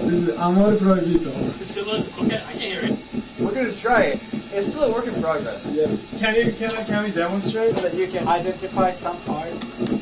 This is amor proibito. Okay, I can hear it. We're gonna try it. It's still a work in progress. Yeah. Can we demonstrate? So that you can identify some parts.